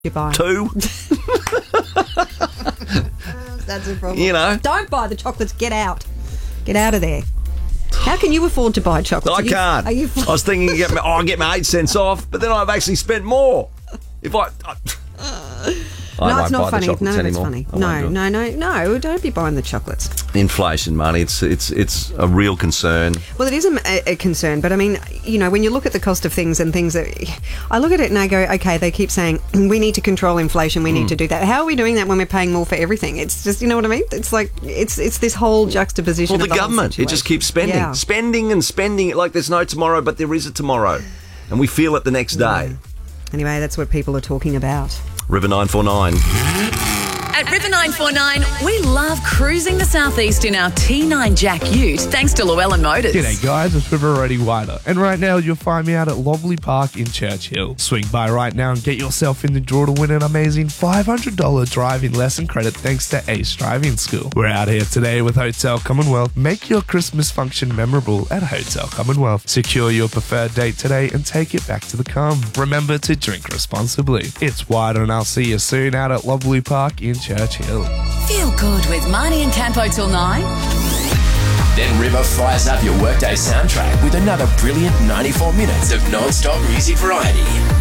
you buy? 2. That's a problem. You know. Don't buy the chocolates. Get out. Get out of there. How can you afford to buy chocolates? I can't. I was thinking I'll get my 8 cents off, but then I've actually spent more. If I No, won't it's buy not the funny. chocolates None of it's anymore. funny. I won't do it. No. Don't be buying the chocolates. Inflation, money. It's a real concern. Well, it is a concern, but I mean, you know, when you look at the cost of things and things that I look at it and I go, okay, they keep saying we need to control inflation, we need to do that. How are we doing that when we're paying more for everything? It's just, you know what I mean? It's like it's this whole juxtaposition. Well, of the government, it just keeps spending, spending and spending like there's no tomorrow, but there is a tomorrow, and we feel it the next day. Anyway, that's what people are talking about. River 949. At River 949, we love cruising the southeast in our T9 Jack Ute, thanks to Llewellyn Motors. G'day guys, it's River Roddy Wider, and right now you'll find me out at Loveley Park in Churchill. Swing by right now and get yourself in the draw to win an amazing $500 driving lesson credit thanks to Ace Driving School. We're out here today with Hotel Commonwealth. Make your Christmas function memorable at Hotel Commonwealth. Secure your preferred date today and take it back to the com. Remember to drink responsibly. It's Wider, and I'll see you soon out at Loveley Park in Churchill. Feel good with Marnie and Campo till 9. Then River fires up your workday soundtrack with another brilliant 94 minutes of non-stop music variety.